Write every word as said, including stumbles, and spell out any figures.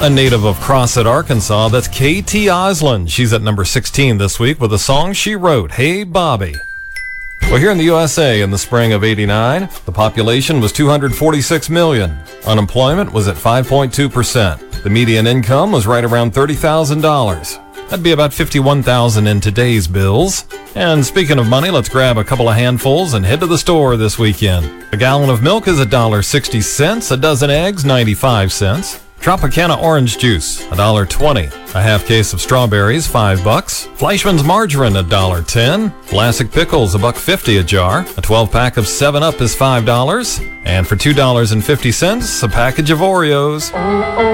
A native of Crossett, Arkansas, that's Katie Osland. She's at number sixteen this week with a song she wrote, Hey Bobby. Well, here in the U S A in the spring of eighty-nine, the population was two hundred forty-six million. Unemployment was at five point two percent. The median income was right around thirty thousand dollars. That'd be about fifty-one thousand dollars in today's bills. And speaking of money, let's grab a couple of handfuls and head to the store this weekend. A gallon of milk is one dollar and sixty cents, a dozen eggs, ninety-five cents. Tropicana orange juice, one dollar and twenty cents. A half case of strawberries, five bucks. Fleischmann's margarine, one dollar and ten cents. Vlasic pickles, one dollar and fifty cents a jar. A twelve pack of seven up is five dollars. And for two dollars and fifty cents, a package of Oreos.